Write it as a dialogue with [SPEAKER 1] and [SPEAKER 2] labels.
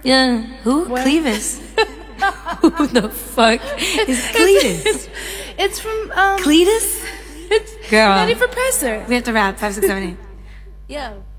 [SPEAKER 1] Yeah. Who?
[SPEAKER 2] What?
[SPEAKER 1] Clevis. Who the fuck is Cletus?
[SPEAKER 2] It's from
[SPEAKER 1] Cletus?
[SPEAKER 2] It's
[SPEAKER 1] Girl.
[SPEAKER 2] Nutty Professor.
[SPEAKER 1] We have to rap. 5, 6, 7, 8.
[SPEAKER 2] Yeah.